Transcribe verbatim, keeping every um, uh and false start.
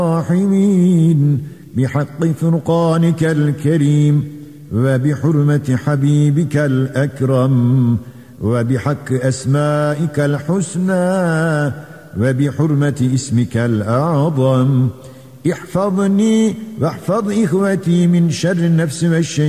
الراحمين بحق فرقانك الكريم وبحرمة حبيبك الأكرم وبحق أسمائك الحسنى وبحرمة اسمك الأعظم احفظني واحفظ إخوتي من شر النفس والشيطان